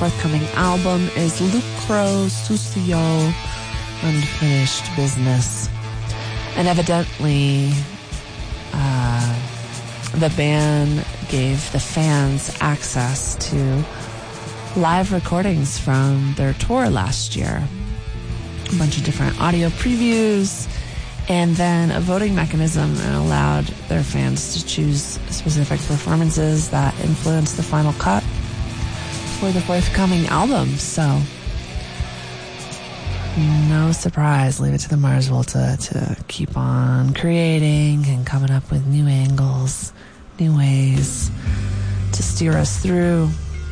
forthcoming album is Lucro Sucio, Unfinished Business. And evidently, the band gave the fans access to live recordings from their tour last year. A bunch of different audio previews, and then a voting mechanism that allowed their fans to choose specific performances that influenced the final cut for the forthcoming album. So, no surprise, Leave It to the Mars Volta to keep on creating and coming up with new angles, new ways to steer us through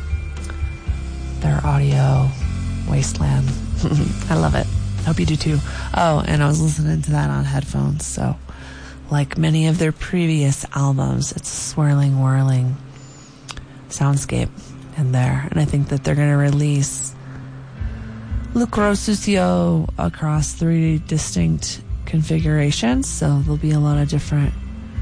their audio wasteland. I love it. Hope you do too. Oh, and I was listening to that on headphones, so like many of their previous albums, it's a swirling, whirling soundscape in there. And I think that they're going to release Lucro Sucio across 3 distinct configurations, so there'll be a lot of different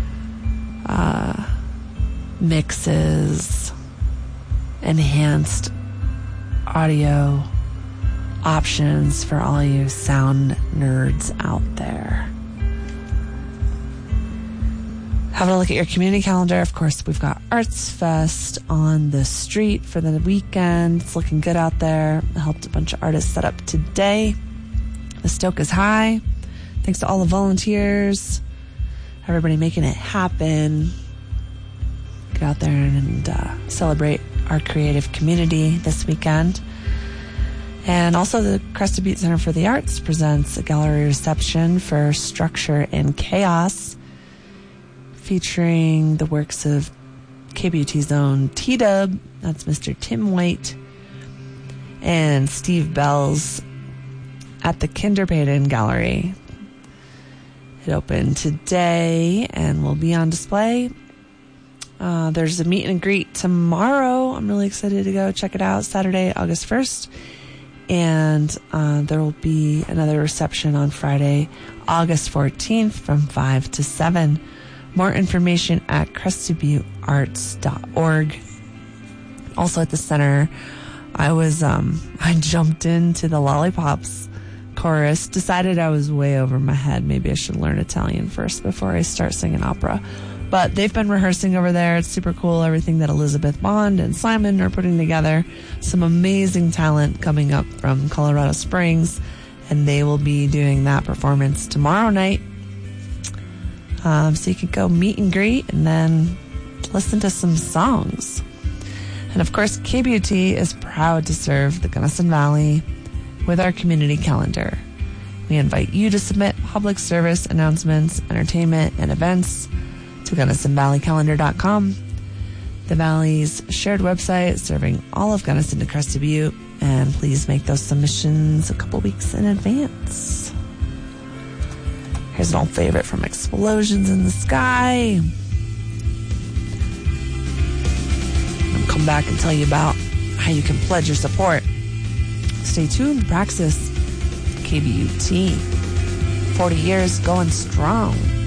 mixes, enhanced audio options for all you sound nerds out there. Having a look at your community calendar, of course, we've got Arts Fest on the street for the weekend. It's looking good out there. I helped a bunch of artists set up today. The stoke is high. Thanks to all the volunteers, everybody making it happen. Get out there and celebrate our creative community this weekend. And also the Crested Butte Center for the Arts presents a gallery reception for Structure in Chaos, featuring the works of KBUT's own T-Dub, that's Mr. Tim White, and Steve Bells at the Kinderpayton Gallery. It opened today and will be on display. There's a meet and greet tomorrow. I'm really excited to go check it out. Saturday, August 1st. And there will be another reception on Friday, August 14th from 5 to 7. More information at crestedbuttearts.org. Also at the center, I jumped into the Lollipops chorus, decided I was way over my head. Maybe I should learn Italian first before I start singing opera. But they've been rehearsing over there. It's super cool, everything that Elizabeth Bond and Simon are putting together. Some amazing talent coming up from Colorado Springs, and they will be doing that performance tomorrow night. So you can go meet and greet and then listen to some songs. And of course, KBUT is proud to serve the Gunnison Valley with our community calendar. We invite you to submit public service announcements, entertainment, and events to GunnisonValleyCalendar.com, the Valley's shared website serving all of Gunnison to Crested Butte. And please make those submissions a couple weeks in advance. Here's an old favorite from Explosions in the Sky. I'll come back and tell you about how you can pledge your support. Stay tuned. Praxis, KBUT, 40 years going strong.